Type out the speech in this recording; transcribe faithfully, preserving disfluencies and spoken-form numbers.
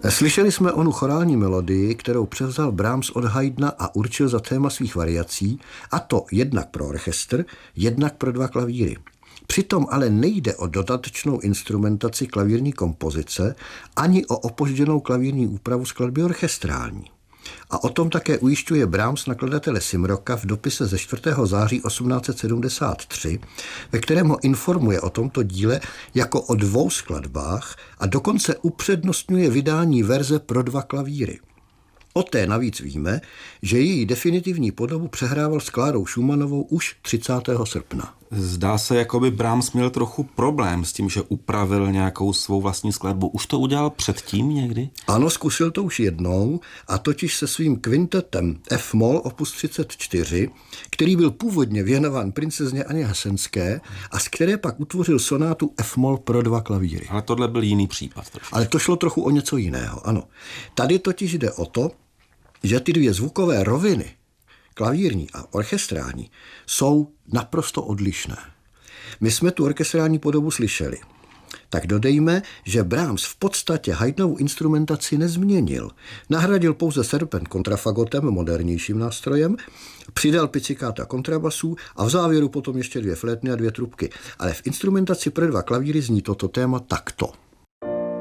Slyšeli jsme onu chorální melodii, kterou převzal Brahms od Haydna a určil za téma svých variací, a to jednak pro orchestr, jednak pro dva klavíry. Přitom ale nejde o dodatečnou instrumentaci klavírní kompozice ani o opožděnou klavírní úpravu skladby orchestrální. A o tom také ujišťuje Brahms nakladatele Simroka v dopise ze čtvrtého září osmnáct set sedmdesát tři, ve kterém ho informuje o tomto díle jako o dvou skladbách a dokonce upřednostňuje vydání verze pro dva klavíry. O té navíc víme, že její definitivní podobu přehrával s Klárou Schumannovou už třicátého srpna. Zdá se, jako by Brahms měl trochu problém s tím, že upravil nějakou svou vlastní skladbu. Už to udělal předtím někdy? Ano, zkusil to už jednou, a totiž se svým kvintetem F-moll opus třicet čtyři, který byl původně věnován princezně Anně Hesenské a z které pak utvořil sonátu F-moll pro dva klavíry. Ale tohle byl jiný případ. Trošku. Ale to šlo trochu o něco jiného, ano. Tady totiž jde o to, že ty dvě zvukové roviny, klavírní a orchestrální, jsou naprosto odlišné. My jsme tu orchestrální podobu slyšeli. Tak dodejme, že Brahms v podstatě Haydnovu instrumentaci nezměnil. Nahradil pouze serpent kontrafagotem, modernějším nástrojem, přidal pizzikáta kontrabasů a v závěru potom ještě dvě flétny a dvě trubky. Ale v instrumentaci pro dva klavíry zní toto téma takto.